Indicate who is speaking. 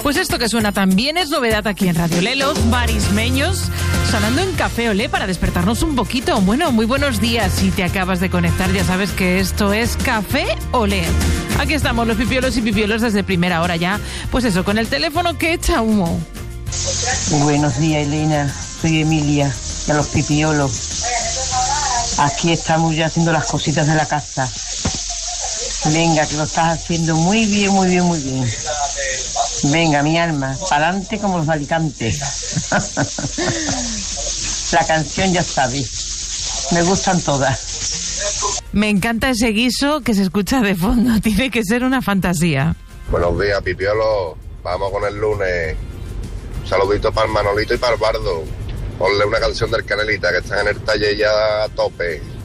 Speaker 1: Pues esto que suena también es novedad aquí en Radio Olé, Los Marismeños, sonando en Café Olé para despertarnos un poquito. Bueno, muy buenos días. Si te acabas de conectar, ya sabes que esto es Café Olé. Aquí estamos, los pipiolos y pipiolos desde primera hora ya. Pues eso, con el teléfono que echa humo.
Speaker 2: Buenos días, Elena. Soy Emilia, y a los pipiolos. Aquí estamos ya haciendo las cositas de la casa. Venga, que lo estás haciendo muy bien, muy bien, muy bien. Venga, mi alma, para adelante como los alicantes. La canción ya sabes, me gustan todas.
Speaker 1: Me encanta ese guiso que se escucha de fondo, tiene que ser una fantasía.
Speaker 3: Buenos días, pipiolo, vamos con el lunes. Un saludito para el Manolito y para el Bardo. Ponle una canción del Canelita, que están en el taller ya a tope.